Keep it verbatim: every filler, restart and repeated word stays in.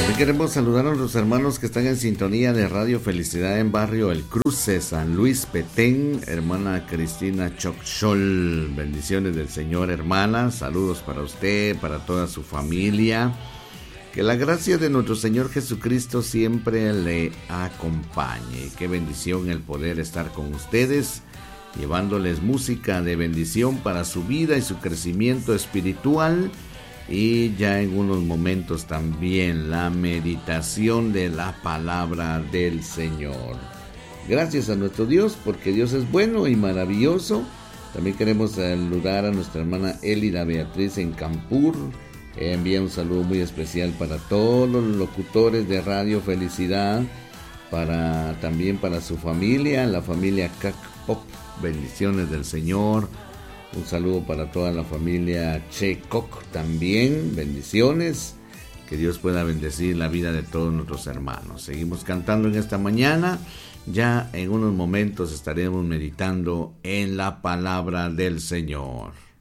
También queremos saludar a nuestros hermanos que están en sintonía de Radio Felicidad en Barrio El Cruce, San Luis Petén, hermana Cristina Chocchol. Bendiciones del Señor, hermana. Saludos para usted, para toda su familia. Que la gracia de nuestro Señor Jesucristo siempre le acompañe. Qué bendición el poder estar con ustedes, llevándoles música de bendición para su vida y su crecimiento espiritual. Y ya en unos momentos también la meditación de la palabra del Señor. Gracias a nuestro Dios, porque Dios es bueno y maravilloso. También queremos saludar a nuestra hermana Elida Beatriz en Campur. Envía un saludo muy especial para todos los locutores de Radio Felicidad, para también para su familia, la familia Cacpop. Bendiciones del Señor. Un saludo para toda la familia Checoc también, bendiciones, que Dios pueda bendecir la vida de todos nuestros hermanos. Seguimos cantando en esta mañana, ya en unos momentos estaremos meditando en la palabra del Señor.